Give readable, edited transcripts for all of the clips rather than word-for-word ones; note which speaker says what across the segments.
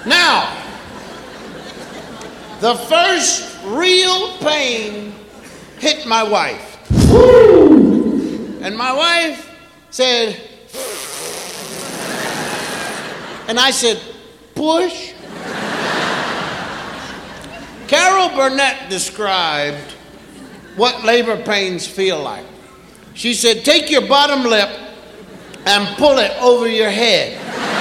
Speaker 1: Now, the first real pain hit my wife. And my wife said, and I said, push. Carol Burnett described what labor pains feel like. She said, take your bottom lip and pull it over your head.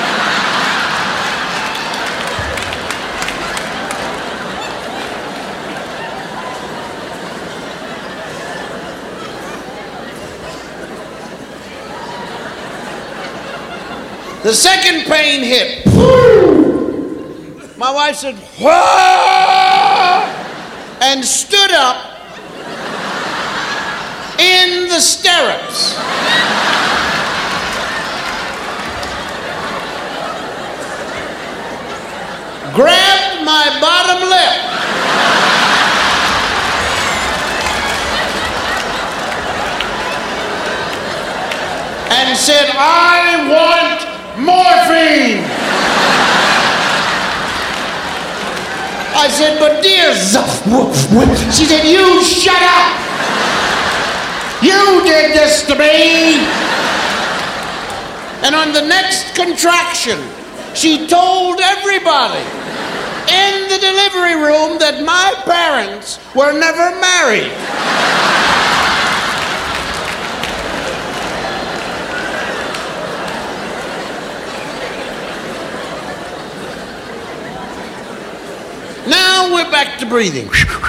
Speaker 1: The second pain hit. My wife said, whoa, and stood up in the stirrups. Grabbed my bottom lip. And said, I want morphine. I said, but dear, she said, you shut up. You did this to me. And on the next contraction, she told everybody in the delivery room that my parents were never married. Now we're back to breathing.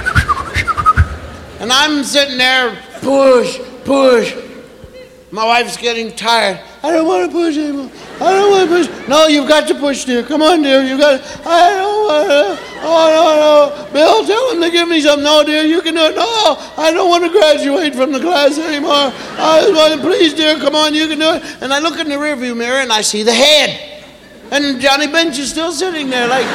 Speaker 1: And I'm sitting there, push, push. My wife's getting tired. I don't want to push anymore. I don't want to push. No, you've got to push, dear. Come on, dear. You've got to. I don't want to. Oh, no. Bill, tell him to give me some. No, dear, you can do it. No, I don't want to graduate from the class anymore. Please, dear, come on, you can do it. And I look in the rearview mirror and I see the head. And Johnny Bench is still sitting there like...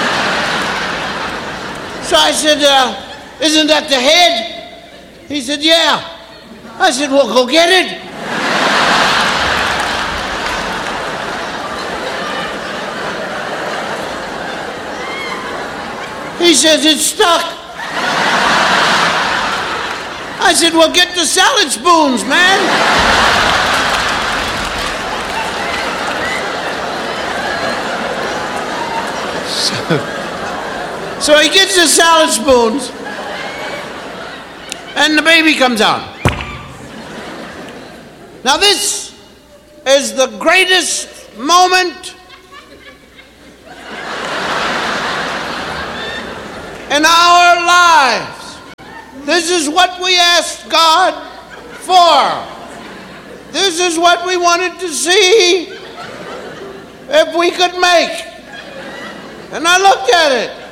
Speaker 1: So I said, isn't that the head? He said, yeah. I said, well, go get it. He says, it's stuck. I said, well, get the salad spoons, man. So he gets the salad spoons, and the baby comes out. Now this is the greatest moment in our lives. This is what we asked God for. This is what we wanted to see if we could make. And I looked at it.